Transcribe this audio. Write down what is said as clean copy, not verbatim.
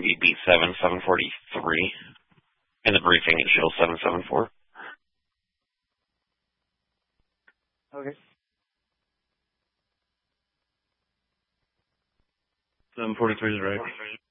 you beat 743. In the briefing, it shows 774. Okay. 743 is right.